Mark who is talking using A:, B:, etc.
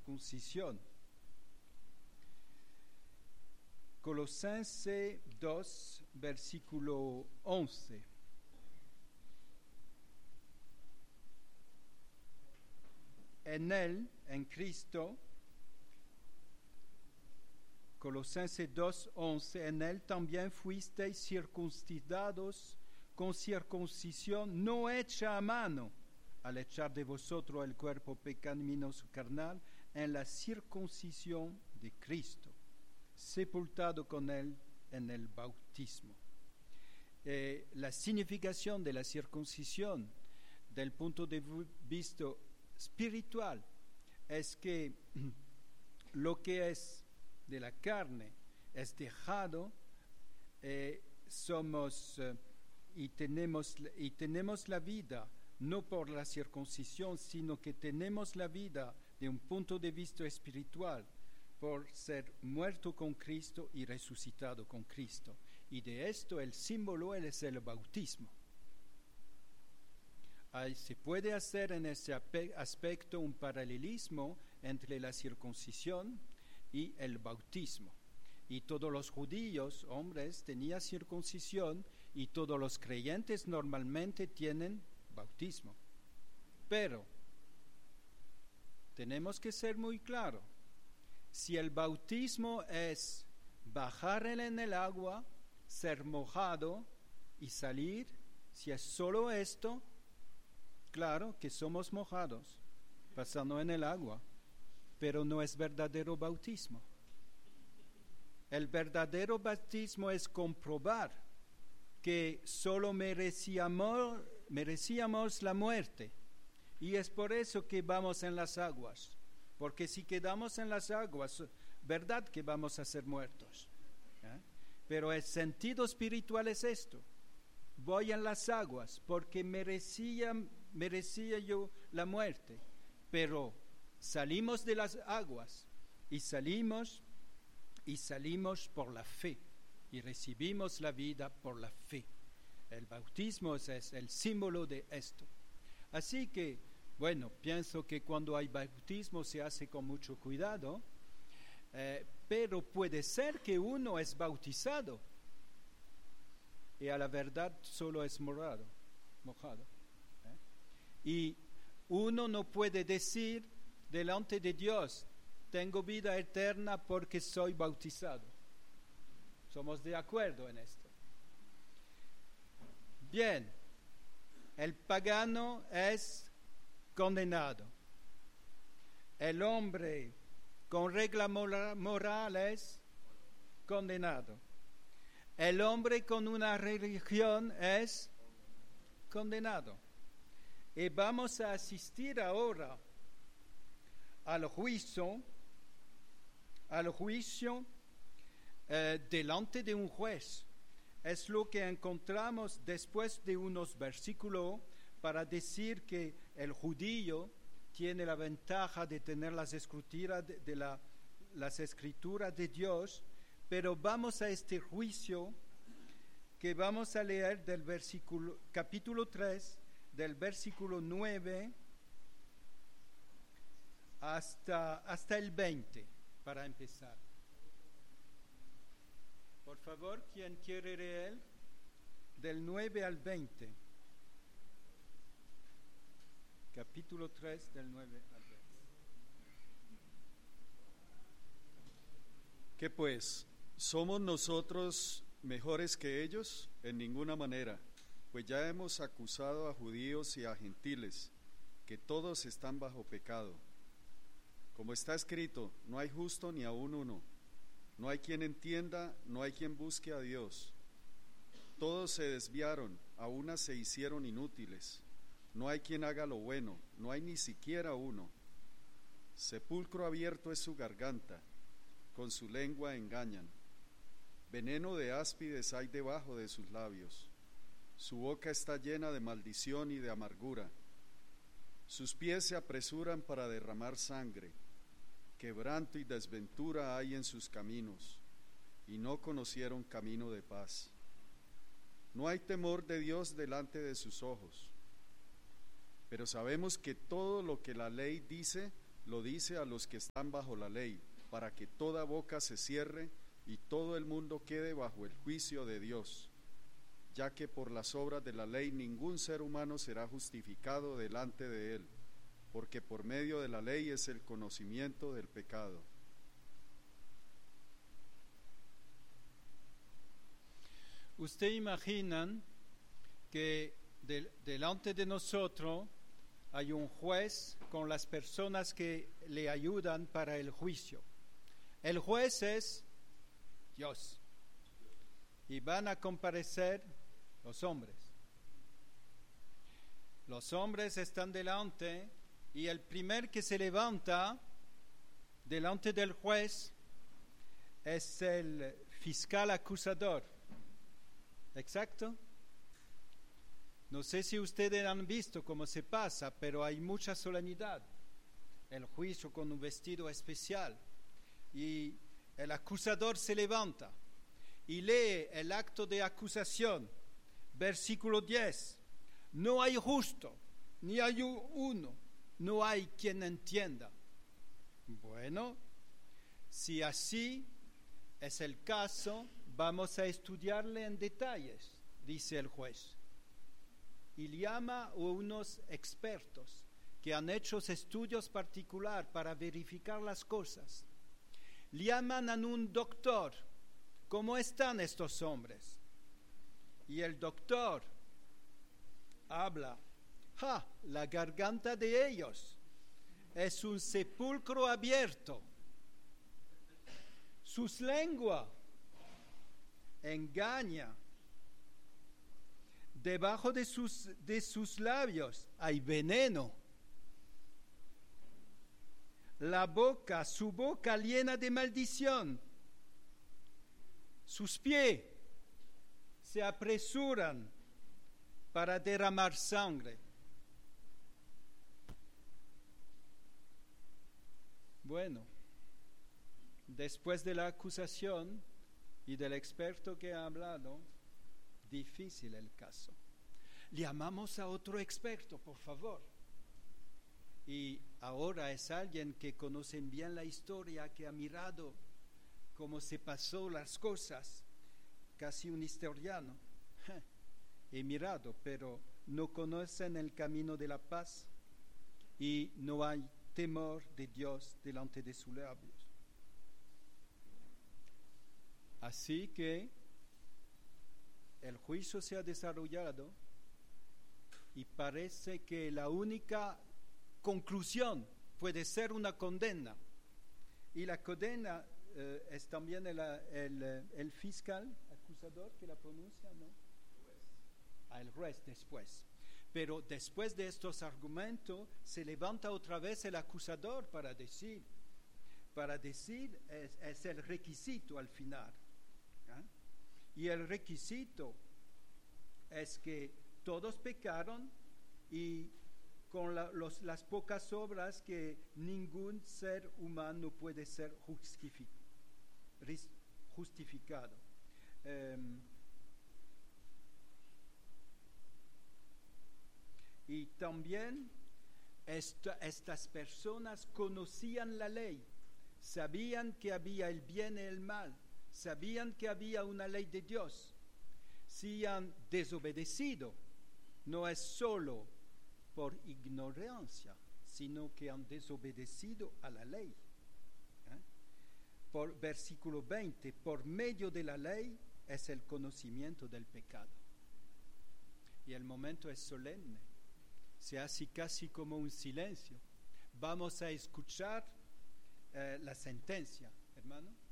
A: circuncisión. Colosenses 2, versículo 11. En él, en Cristo, Colosenses 2:11, en él también fuisteis circuncidados con circuncisión no hecha a mano, al echar de vosotros el cuerpo pecaminoso carnal en la circuncisión de Cristo, sepultado con él en el bautismo. La significación de la circuncisión, del punto de vista espiritual, es que lo que es de la carne es dejado, y tenemos la vida no por la circuncisión, sino que tenemos la vida de un punto de vista espiritual por ser muerto con Cristo y resucitado con Cristo. Y de esto el símbolo es el bautismo. Se puede hacer en ese aspecto un paralelismo entre la circuncisión y el bautismo. Y todos los judíos, hombres, tenían circuncisión, y todos los creyentes normalmente tienen bautismo. Pero tenemos que ser muy claros. Si el bautismo es bajar en el agua, ser mojado y salir, si es solo esto, claro que somos mojados, pasando en el agua, pero no es verdadero bautismo. El verdadero bautismo es comprobar que solo merecíamos la muerte, y es por eso que vamos en las aguas, porque si quedamos en las aguas, verdad que vamos a ser muertos, pero el sentido espiritual es esto: voy en las aguas porque merecía yo la muerte, pero salimos de las aguas y salimos por la fe y recibimos la vida por la fe. El bautismo es el símbolo de esto. Así que, bueno, pienso que cuando hay bautismo se hace con mucho cuidado, pero puede ser que uno es bautizado y a la verdad solo es mojado. Y uno no puede decir delante de Dios: tengo vida eterna porque soy bautizado. ¿Somos de acuerdo en esto? Bien, el pagano es condenado. El hombre con regla moral es condenado. El hombre con una religión es condenado. Y vamos a asistir ahora al juicio delante de un juez. Es lo que encontramos después de unos versículos para decir que el judío tiene la ventaja de tener las escrituras las escrituras de Dios, pero vamos a este juicio que vamos a leer del capítulo 3, del versículo 9 hasta el 20, para empezar. Por favor, ¿quién quiere leer? Del 9 al 20. Capítulo 3, del 9 al 20.
B: ¿Qué pues? ¿Somos nosotros mejores que ellos? En ninguna manera, pues ya hemos acusado a judíos y a gentiles, que todos están bajo pecado. Como está escrito, no hay justo ni aun uno. No hay quien entienda, no hay quien busque a Dios. Todos se desviaron, a unas se hicieron inútiles. No hay quien haga lo bueno, no hay ni siquiera uno. Sepulcro abierto es su garganta, con su lengua engañan. Veneno de áspides hay debajo de sus labios. Su boca está llena de maldición y de amargura. Sus pies se apresuran para derramar sangre. Quebranto y desventura hay en sus caminos, y no conocieron camino de paz. No hay temor de Dios delante de sus ojos. Pero sabemos que todo lo que la ley dice lo dice a los que están bajo la ley, para que toda boca se cierre y todo el mundo quede bajo el juicio de Dios, ya que por las obras de la ley ningún ser humano será justificado delante de él, porque por medio de la ley es el conocimiento del pecado.
A: ¿Usted imaginan que delante de nosotros hay un juez con las personas que le ayudan para el juicio? El juez es Dios y van a comparecer los hombres. Los hombres están delante y el primer que se levanta delante del juez es el fiscal acusador. ¿Exacto? No sé si ustedes han visto cómo se pasa, pero hay mucha solemnidad. El juicio con un vestido especial. Y el acusador se levanta y lee el acto de acusación. Versículo 10. No hay justo, ni hay uno, no hay quien entienda. Bueno, si así es el caso, vamos a estudiarle en detalles, dice el juez. Y llama a unos expertos que han hecho estudios particulares para verificar las cosas. Llaman a un doctor. ¿Cómo están estos hombres? Y el doctor habla. La garganta de ellos es un sepulcro abierto. Sus lenguas engaña. Debajo de sus labios hay veneno. Su boca llena de maldición. Sus pies se apresuran para derramar sangre. Bueno, después de la acusación y del experto que ha hablado, difícil el caso. Llamamos a otro experto, por favor. Y ahora es alguien que conoce bien la historia, que ha mirado cómo se pasó las cosas, casi un historiano. He mirado, pero no conocen el camino de la paz y no hay temor de Dios delante de sus labios. Así que el juicio se ha desarrollado y parece que la única conclusión puede ser una condena. Y la condena es también el fiscal acusador que la pronuncia, ¿no? El juez después. Pero después de estos argumentos se levanta otra vez el acusador para decir es el requisito al final. Y el requisito es que todos pecaron y con las pocas obras que ningún ser humano puede ser justificado. Y también estas personas conocían la ley, sabían que había el bien y el mal, sabían que había una ley de Dios. Si han desobedecido, no es solo por ignorancia, sino que han desobedecido a la ley. Por versículo 20, por medio de la ley es el conocimiento del pecado. Y el momento es solemne, se hace casi como un silencio. Vamos a escuchar la sentencia, hermano.